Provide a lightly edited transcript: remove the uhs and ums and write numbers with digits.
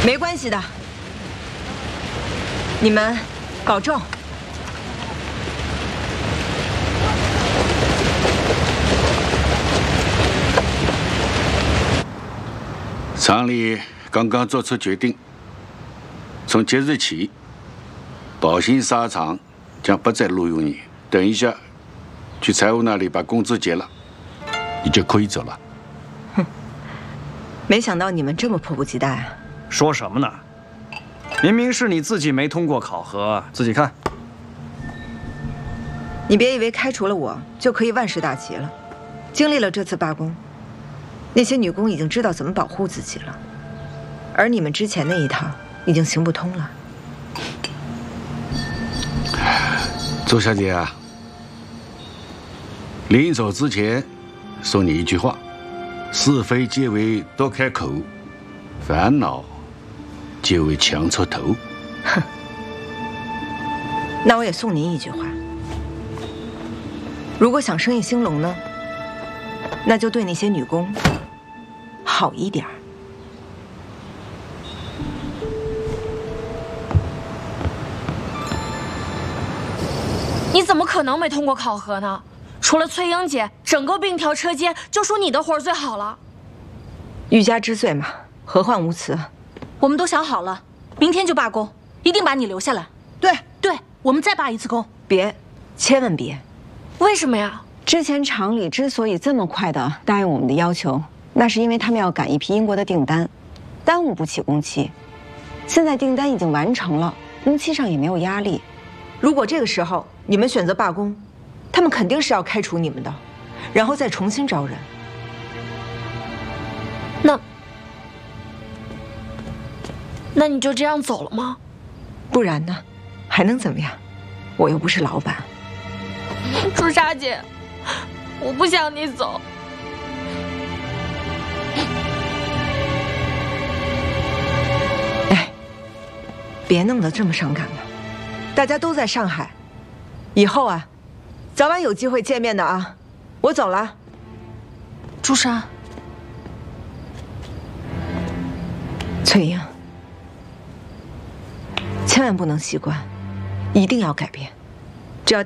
没关系的，你们保重。 厂里刚刚做出决定，从即日起，宝兴纱厂将不再录用你。等一下，去财务那里把工资结了，你就可以走了。 哼，没想到你们这么迫不及待啊！ 说什么呢？明明是你自己没通过考核，自己看。 你别以为开除了我就可以万事大吉了。经历了这次罢工，那些女工已经知道怎么保护自己了，而你们之前那一套已经行不通了。 周小姐啊，临走之前送你一句话：是非皆为多开口，烦恼皆为强出头。 哼，那我也送您一句话：如果想生意兴隆呢，那就对那些女工好一点儿。 你怎么可能没通过考核呢？除了崔英姐，整个并条车间就属你的活儿最好了。 欲加之罪嘛，何患无辞？ 我们都想好了，明天就罢工，一定把你留下来。对，我们再罢一次工。 别，千万别。 为什么呀？ 之前厂里之所以这么快的答应我们的要求，那是因为他们要赶一批英国的订单，耽误不起工期。现在订单已经完成了，工期上也没有压力。 如果这个时候你们选择罢工，他们肯定是要开除你们的，然后再重新招人。 那你就这样走了吗？ 不然呢？还能怎么样？我又不是老板。 朱砂姐，我不想你走。 哎，别弄得这么伤感了。大家都在上海，以后啊，早晚有机会见面的啊。我走了。 朱砂， 崔英，千万不能习惯，一定要改变。